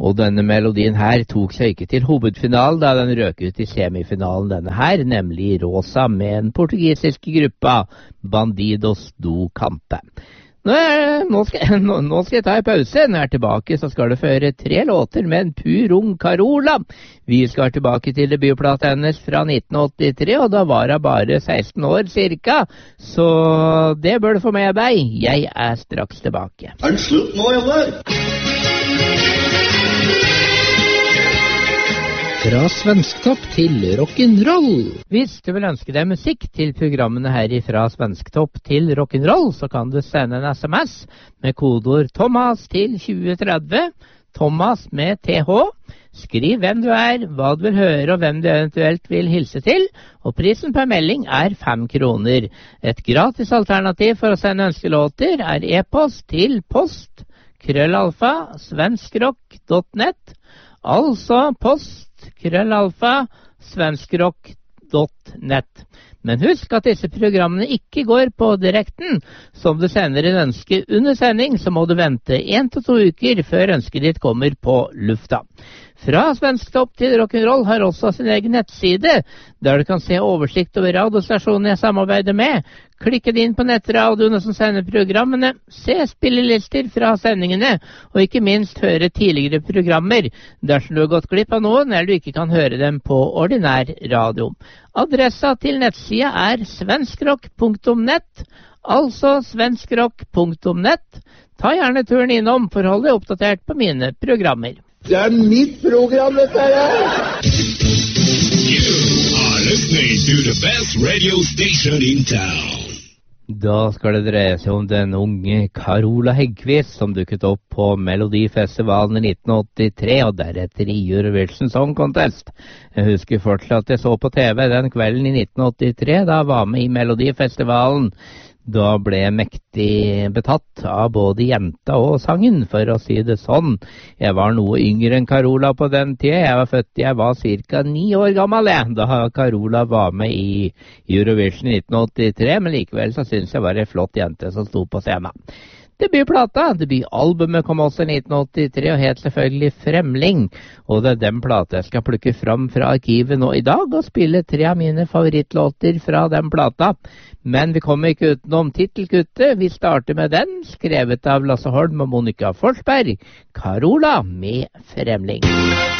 Og denne melodien her tok seg ikke til hovedfinalen da den røk ut i semifinalen denne her, nemlig Rosa med den portugisiske gruppa Bandidos do Campe. Nå skal jeg ta en pause. Når jeg er tilbake så skal det føre 3 låter med en pur ung Carola. Vi skal tilbake til debutplata hennes fra 1983, og da var hun bare 16 år cirka. Så det bør du få med deg. Jeg er straks tilbake. Er det slutt nå, eller? Fra Svensktopp til rock'n'roll. Hvis du vil ønske deg musikk til programmene her fra Svensktopp til rock'n'roll, så kan du sende en SMS med kodeord Thomas til 2030, Thomas med TH. Skriv hvem du er, hva du vil høre og hvem du eventuelt vil hilse til, og prisen per melding er 5 kroner. Et gratis alternativ for å sende ønskelåter er e-post til post @svenskrock.net, altså post svenskrock.net. Men husk at disse programmene ikke går på direkten. Som du sender en ønske under sending, så må du vente 1 til 2 uker før ønsket ditt kommer på lufta. Fra Svensktopp til rock'n'roll har også sin egen nettside, der du kan se oversikt over radiostasjonene jeg samarbeider med. Klikke inn på nettradioene som sender programmene, se spillelister fra sendingene, og ikke minst høre tidligere programmer, dersom du har gått glipp av noen, eller du ikke kan høre dem på ordinær radio. Adressa til nettsida er svenskrock.net, altså svenskrock.net. Ta gjerne turen innom for å holde deg oppdatert på mine programmer. Det er mitt program, dette her! You are listening to the best radio station in town. Da skal det dreie seg om den unge Carola Häggkvist som dukket opp på Melodifestivalen i 1983 og deretter i Eurovision Song Contest. Jeg husker fortsatt at jeg så på TV den kvelden i 1983 da jeg var med i Melodifestivalen. Da ble jeg mektig betatt av både jenta og sangen, for å si det sånn. Jeg var noe yngre enn Carola på den tida. Jeg var ca. 9 år gammel da Carola var med i Eurovision 1983, men likevel så synes jeg var en flott jente som sto på scenen. Debutalbumet kom også i 1983 og het selvfølgelig Fremling, og det er den plata jeg skal plukke fram fra arkivet nå i dag og spille 3 av mine favorittlåter fra den plata. Men vi kommer ikke utenom titelkuttet. Vi starter med den, skrevet av Lasse Holm og Monica Forsberg, Carola med Fremling.